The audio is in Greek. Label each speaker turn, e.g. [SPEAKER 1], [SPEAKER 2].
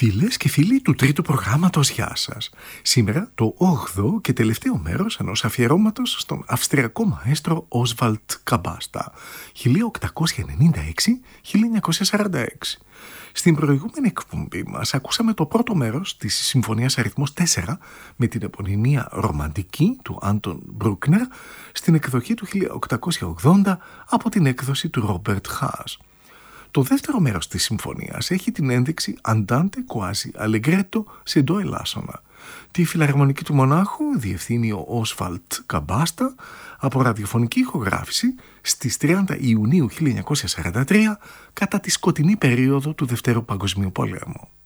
[SPEAKER 1] Φίλες και φίλοι του τρίτου προγράμματος, γεια σας. Σήμερα το 8ο και τελευταίο μέρος ενός αφιερώματος στον αυστριακό μαέστρο Όσβαλτ Καμπάστα, 1896-1946. Στην προηγούμενη εκπομπή μας ακούσαμε το πρώτο μέρος της συμφωνίας αριθμός 4 με την επωνυμία ρομαντική του Άντων Μπρούκνερ στην εκδοχή του 1880 από την έκδοση του Ρόμπερτ Χάς. Το δεύτερο μέρος της συμφωνίας έχει την ένδειξη Andante quasi allegretto σε ντο ελάσσονα. Τη φιλαρμονική του μονάχου διευθύνει ο Όσβαλτ Καμπάστα από ραδιοφωνική ηχογράφηση στις 30 Ιουνίου 1943 κατά τη σκοτεινή περίοδο του Δευτέρου Παγκοσμίου Πολέμου.